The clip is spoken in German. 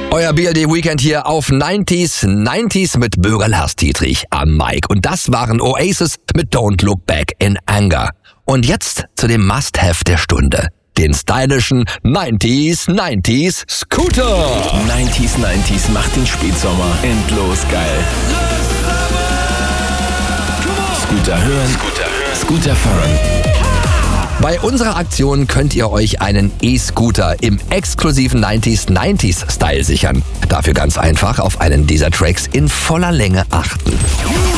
Euer BRD Weekend hier auf 90s mit Bürger Lars Dietrich am Mic. Und das waren Oasis mit Don't Look Back in Anger. Und jetzt zu dem Must-Have der Stunde. Den stylischen 90s Scooter. 90s macht den Spätsommer endlos geil. Scooter hören, Scooter fahren. Bei unserer Aktion könnt ihr euch einen E-Scooter im exklusiven 90s Style sichern. Dafür ganz einfach auf einen dieser Tracks in voller Länge achten.